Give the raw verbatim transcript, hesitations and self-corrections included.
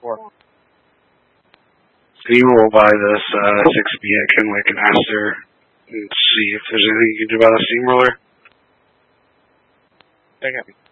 Four. Can you roll by this uh, six B at Kenwick and ask her and see if there's anything you can do about a steamroller? Very happy.